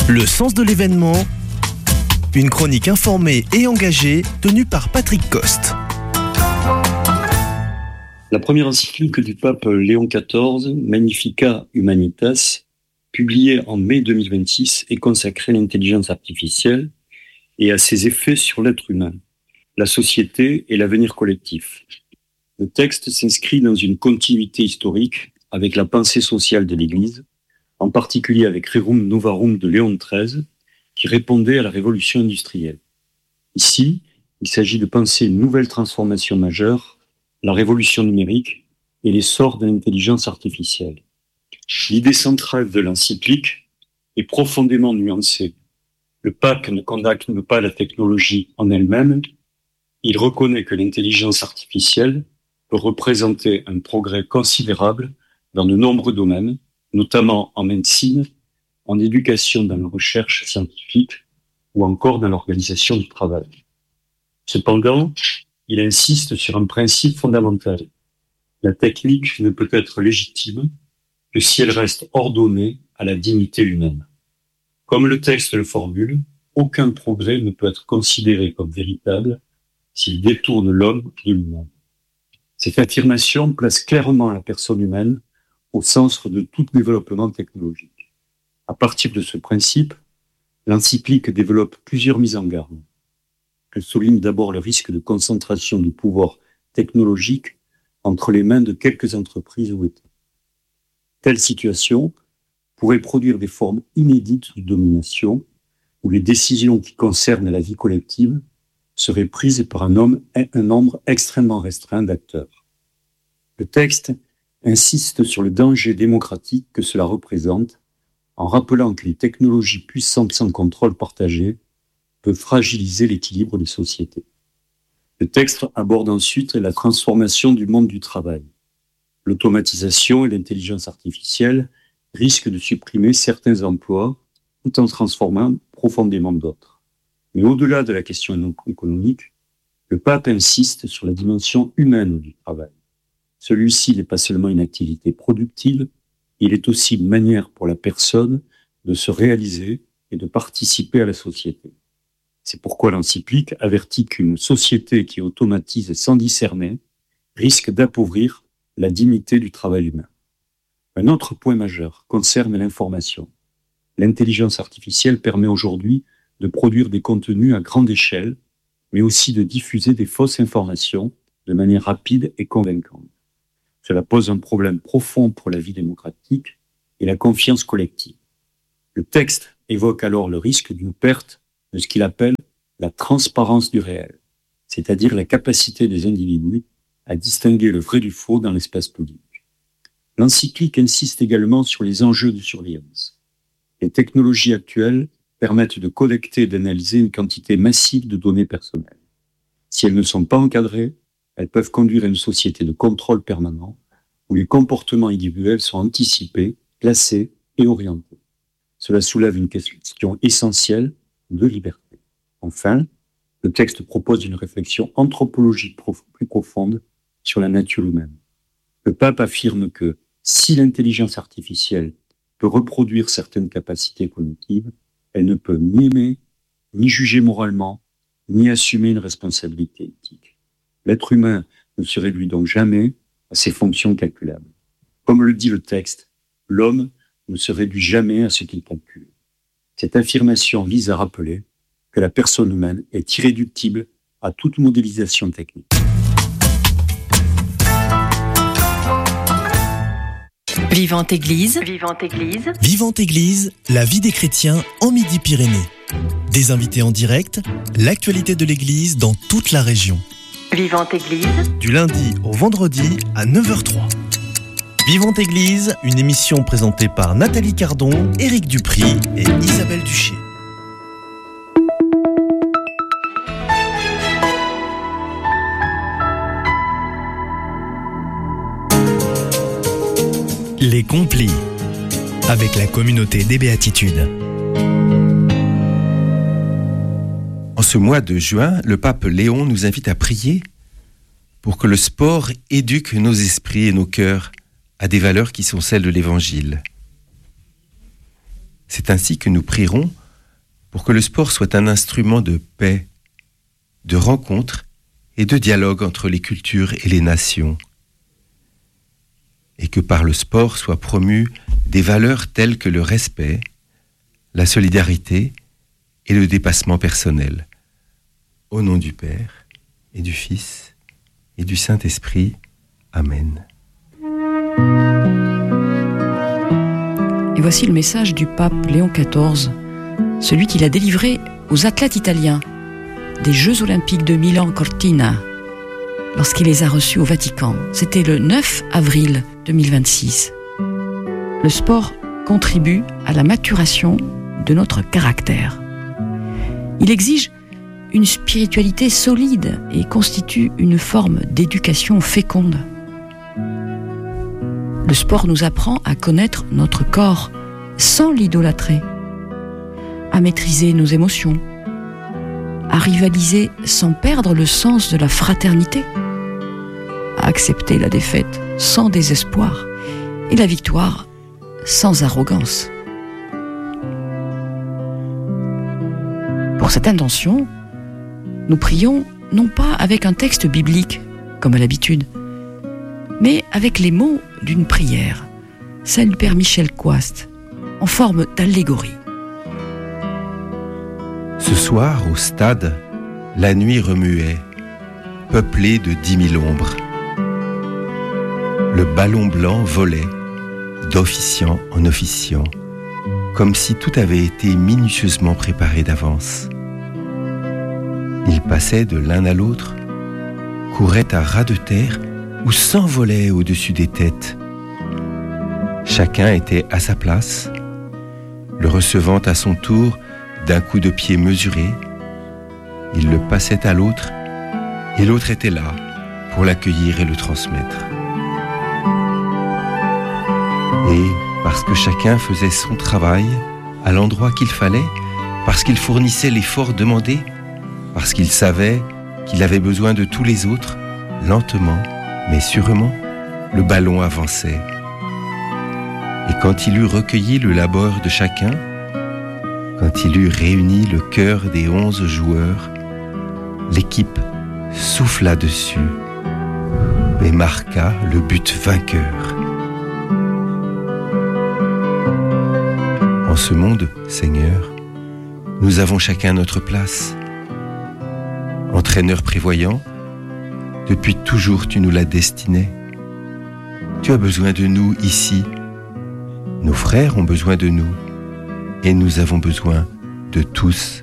Le sens de l'événement, une chronique informée et engagée tenue par Patrick Coste. La première encyclique du pape Léon XIV, Magnificat Humanitas, publiée en mai 2026, est consacrée à l'intelligence artificielle et à ses effets sur l'être humain, la société et l'avenir collectif. Le texte s'inscrit dans une continuité historique avec la pensée sociale de l'Église, en particulier avec Rerum Novarum de Léon XIII, qui répondait à la révolution industrielle. Ici, il s'agit de penser une nouvelle transformation majeure, la révolution numérique et l'essor de l'intelligence artificielle. L'idée centrale de l'encyclique est profondément nuancée. Le pape ne condamne pas la technologie en elle-même, il reconnaît que l'intelligence artificielle peut représenter un progrès considérable dans de nombreux domaines, notamment en médecine, en éducation dans la recherche scientifique ou encore dans l'organisation du travail. Cependant, il insiste sur un principe fondamental. La technique ne peut être légitime que si elle reste ordonnée à la dignité humaine. Comme le texte le formule, aucun progrès ne peut être considéré comme véritable s'il détourne l'homme de lui-même. Cette affirmation place clairement la personne humaine au centre de tout développement technologique. À partir de ce principe, l'encyclique développe plusieurs mises en garde. Elle souligne d'abord le risque de concentration du pouvoir technologique entre les mains de quelques entreprises ou États. Telle situation pourrait produire des formes inédites de domination où les décisions qui concernent la vie collective seraient prises par un nombre extrêmement restreint d'acteurs. Le texte insiste sur le danger démocratique que cela représente en rappelant que les technologies puissantes sans contrôle partagé peuvent fragiliser l'équilibre des sociétés. Le texte aborde ensuite la transformation du monde du travail. L'automatisation et l'intelligence artificielle risquent de supprimer certains emplois tout en transformant profondément d'autres. Mais au-delà de la question économique, le pape insiste sur la dimension humaine du travail. Celui-ci n'est pas seulement une activité productive, il est aussi une manière pour la personne de se réaliser et de participer à la société. C'est pourquoi l'encyclique avertit qu'une société qui automatise sans discerner risque d'appauvrir la dignité du travail humain. Un autre point majeur concerne l'information. L'intelligence artificielle permet aujourd'hui de produire des contenus à grande échelle, mais aussi de diffuser des fausses informations de manière rapide et convaincante. Cela pose un problème profond pour la vie démocratique et la confiance collective. Le texte évoque alors le risque d'une perte de ce qu'il appelle la transparence du réel, c'est-à-dire la capacité des individus à distinguer le vrai du faux dans l'espace public. L'encyclique insiste également sur les enjeux de surveillance. Les technologies actuelles permettent de collecter et d'analyser une quantité massive de données personnelles. Si elles ne sont pas encadrées, elles peuvent conduire à une société de contrôle permanent où les comportements individuels sont anticipés, classés et orientés. Cela soulève une question essentielle de liberté. Enfin, le texte propose une réflexion anthropologique plus profonde sur la nature humaine. Le pape affirme que si l'intelligence artificielle peut reproduire certaines capacités cognitives, elle ne peut ni aimer, ni juger moralement, ni assumer une responsabilité éthique. L'être humain ne se réduit donc jamais à ses fonctions calculables. Comme le dit le texte, l'homme ne se réduit jamais à ce qu'il calcule. Cette affirmation vise à rappeler que la personne humaine est irréductible à toute modélisation technique. Vivante Église. Vivante Église, la vie des chrétiens en Midi-Pyrénées. Des invités en direct, l'actualité de l'Église dans toute la région. Vivante Église. Du lundi au vendredi à 9h03. Vivante Église, une émission présentée par Nathalie Cardon, Éric Dupry et Isabelle Duché. Les Complis, avec la communauté des Béatitudes. En ce mois de juin, le pape Léon nous invite à prier pour que le sport éduque nos esprits et nos cœurs à des valeurs qui sont celles de l'Évangile. C'est ainsi que nous prierons pour que le sport soit un instrument de paix, de rencontre et de dialogue entre les cultures et les nations. Et que par le sport soient promues des valeurs telles que le respect, la solidarité et le dépassement personnel. Au nom du Père et du Fils et du Saint-Esprit. Amen. Et voici le message du pape Léon XIV, celui qu'il a délivré aux athlètes italiens des Jeux Olympiques de Milan-Cortina, lorsqu'il les a reçus au Vatican. C'était le 9 avril 2026. Le sport contribue à la maturation de notre caractère. Il exige une spiritualité solide et constitue une forme d'éducation féconde. Le sport nous apprend à connaître notre corps sans l'idolâtrer, à maîtriser nos émotions, à rivaliser sans perdre le sens de la fraternité, à accepter la défaite sans désespoir et la victoire sans arrogance. Pour cette intention, nous prions non pas avec un texte biblique, comme à l'habitude, mais avec les mots d'une prière, celle du Père Michel Coiste, en forme d'allégorie. Ce soir, au stade, la nuit remuait, peuplée de 10 000 ombres. Le ballon blanc volait, d'officiant en officiant, comme si tout avait été minutieusement préparé d'avance. Ils passaient de l'un à l'autre, couraient à ras de terre ou s'envolaient au-dessus des têtes. Chacun était à sa place, le recevant à son tour d'un coup de pied mesuré. Il le passait à l'autre, et l'autre était là pour l'accueillir et le transmettre. Et parce que chacun faisait son travail à l'endroit qu'il fallait, parce qu'il fournissait l'effort demandé, parce qu'il savait qu'il avait besoin de tous les autres, lentement, mais sûrement, le ballon avançait. Et quand il eut recueilli le labeur de chacun, quand il eut réuni le cœur des 11 joueurs, l'équipe souffla dessus et marqua le but vainqueur. En ce monde, Seigneur, nous avons chacun notre place. Entraîneur prévoyant, depuis toujours tu nous l'as destiné. Tu as besoin de nous ici. Nos frères ont besoin de nous. Et nous avons besoin de tous.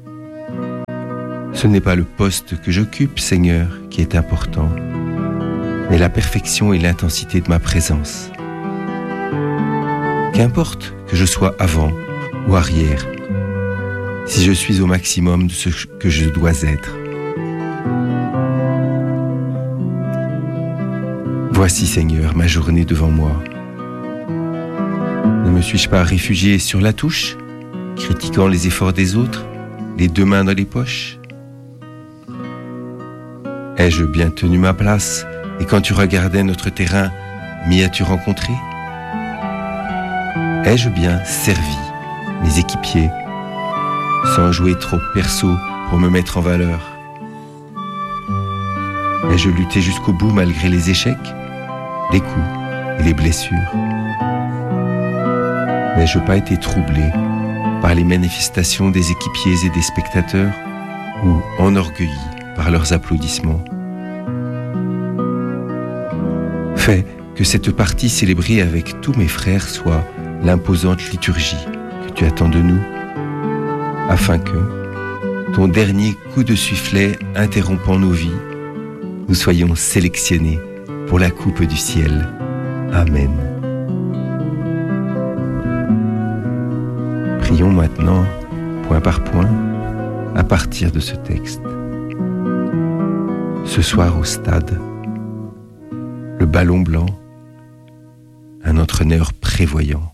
Ce n'est pas le poste que j'occupe, Seigneur, qui est important, mais la perfection et l'intensité de ma présence. Qu'importe que je sois avant ou arrière, si je suis au maximum de ce que je dois être. Voici, Seigneur, ma journée devant moi. Ne me suis-je pas réfugié sur la touche, critiquant les efforts des autres, les 2 mains dans les poches? Ai-je bien tenu ma place, et quand tu regardais notre terrain, m'y as-tu rencontré? Ai-je bien servi mes équipiers, sans jouer trop perso pour me mettre en valeur? Ai-je lutté jusqu'au bout malgré les échecs, les coups et les blessures? N'ai-je pas été troublé par les manifestations des équipiers et des spectateurs ou enorgueilli par leurs applaudissements? Fais que cette partie célébrée avec tous mes frères soit l'imposante liturgie que tu attends de nous, afin que, ton dernier coup de sifflet interrompant nos vies, nous soyons sélectionnés pour la coupe du ciel. Amen. Prions maintenant, point par point, à partir de ce texte. Ce soir au stade, le ballon blanc, un entraîneur prévoyant.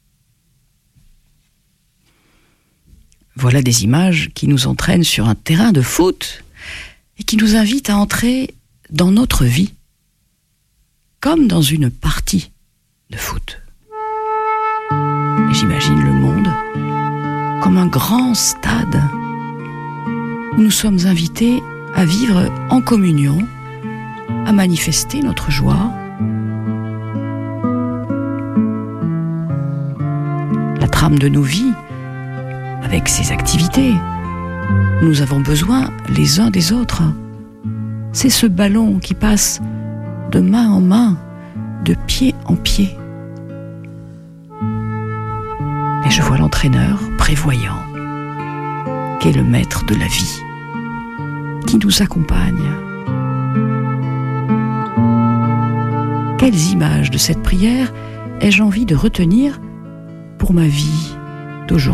Voilà des images qui nous entraînent sur un terrain de foot et qui nous invitent à entrer dans notre vie, comme dans une partie de foot. Et j'imagine le monde comme un grand stade où nous sommes invités à vivre en communion, à manifester notre joie. La trame de nos vies, avec ses activités, nous avons besoin les uns des autres. C'est ce ballon qui passe de main en main, de pied en pied. Et je vois l'entraîneur prévoyant, qui est le maître de la vie, qui nous accompagne. Quelles images de cette prière ai-je envie de retenir pour ma vie d'aujourd'hui ?